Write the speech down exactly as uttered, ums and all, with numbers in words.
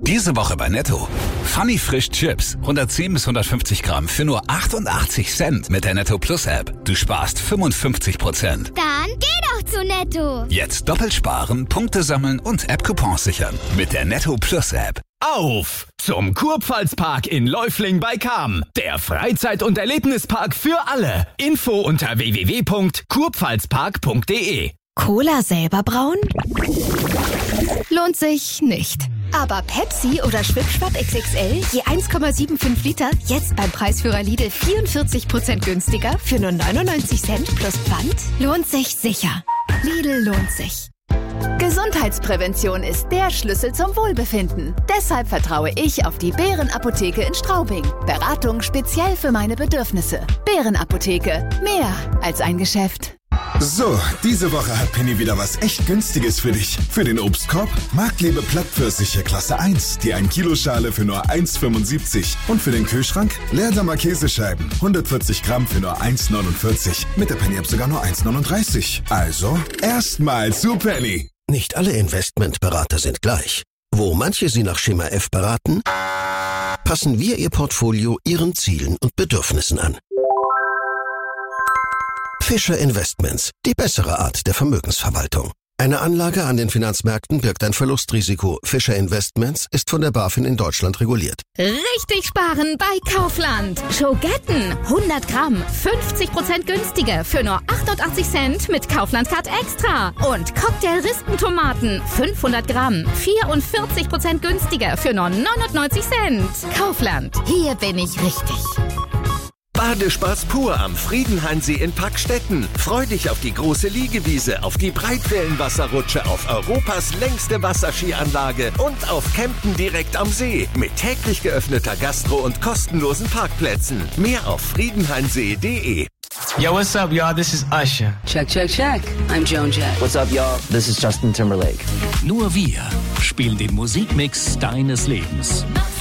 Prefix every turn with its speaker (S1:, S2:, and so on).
S1: Diese Woche bei Netto. Funny Frisch Chips. hundertzehn bis hundertfünfzig Gramm für nur achtundachtzig Cent mit der Netto Plus App. Du sparst fünfundfünfzig Prozent.
S2: Dann geh doch zu Netto.
S1: Jetzt doppelt sparen, Punkte sammeln und App-Coupons sichern. Mit der Netto Plus App.
S3: Auf zum Kurpfalzpark in Läufling bei Cham. Der Freizeit- und Erlebnispark für alle. Info unter w w w punkt kurpfalzpark punkt d e.
S4: Cola selber brauen? Lohnt sich nicht. Aber Pepsi oder Schwipschwapp X X L, je eins Komma fünfundsiebzig Liter, jetzt beim Preisführer Lidl vierundvierzig Prozent günstiger für nur neunundneunzig Cent plus Pfand? Lohnt sich sicher. Lidl lohnt sich.
S5: Gesundheitsprävention ist der Schlüssel zum Wohlbefinden. Deshalb vertraue ich auf die Bärenapotheke in Straubing. Beratung speziell für meine Bedürfnisse. Bärenapotheke. Mehr als ein Geschäft.
S6: So, diese Woche hat Penny wieder was echt Günstiges für dich. Für den Obstkorb Marktlebe Plattpfirsiche Klasse eins, die ein Kilo Schale für nur eins Komma fünfundsiebzig. Und für den Kühlschrank Leerdammer Käsescheiben, hundertvierzig Gramm für nur eins Komma neunundvierzig. Mit der Penny-App sogar nur eins Komma neununddreißig. Also, erstmal zu Penny.
S7: Nicht alle Investmentberater sind gleich. Wo manche Sie nach Schema F beraten, passen wir Ihr Portfolio Ihren Zielen und Bedürfnissen an. Fischer Investments, die bessere Art der Vermögensverwaltung. Eine Anlage an den Finanzmärkten birgt ein Verlustrisiko. Fischer Investments ist von der BaFin in Deutschland reguliert.
S4: Richtig sparen bei Kaufland. Schogetten, hundert Gramm, fünfzig Prozent günstiger für nur achtundachtzig Cent mit Kaufland Card Extra. Und Cocktail-Rispentomaten, fünfhundert Gramm, vierundvierzig Prozent günstiger für nur neunundneunzig Cent. Kaufland, hier bin ich richtig.
S8: Badespaß pur am Friedenhain-See in Packstetten. Freu dich auf die große Liegewiese, auf die Breitwellenwasserrutsche, auf Europas längste Wasserskianlage und auf Campen direkt am See. Mit täglich geöffneter Gastro und kostenlosen Parkplätzen. Mehr auf friedenhainsee punkt de.
S9: Yo, what's up, y'all? This is Usher.
S10: Check, check, check. I'm Joan Jett.
S11: What's up, y'all? This is Justin Timberlake.
S12: Nur wir spielen den Musikmix deines Lebens.